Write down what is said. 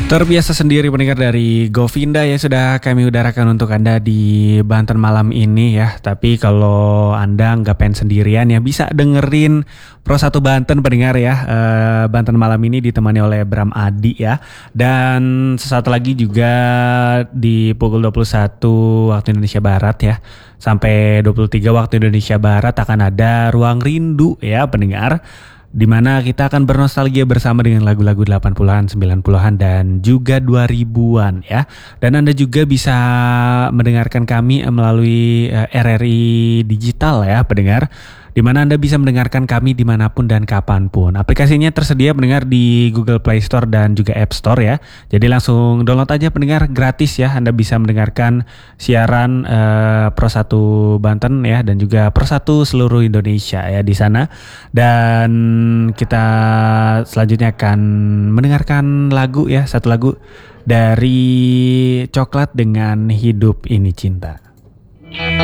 Terbiasa sendiri pendengar dari Govinda ya sudah kami udarakan untuk Anda di Banten malam ini ya. Tapi kalau Anda nggak pengen sendirian ya bisa dengerin Pro 1 Banten pendengar ya. Banten malam ini ditemani oleh Bram Adi ya. Dan sesaat lagi juga di pukul 21 waktu Indonesia Barat ya. Sampai 23 waktu Indonesia Barat akan ada Ruang Rindu ya pendengar. Di mana kita akan bernostalgia bersama dengan lagu-lagu 80-an, 90-an dan juga 2000-an ya. Dan Anda juga bisa mendengarkan kami melalui RRI Digital ya pendengar. Di mana Anda bisa mendengarkan kami dimanapun dan kapanpun. Aplikasinya tersedia pendengar di Google Play Store dan juga App Store ya. Jadi langsung download aja pendengar gratis ya. Anda bisa mendengarkan siaran Pro 1 Banten ya dan juga Pro 1 seluruh Indonesia ya di sana. Dan kita selanjutnya akan mendengarkan lagu ya, satu lagu dari Coklat dengan Hidup Ini Cinta.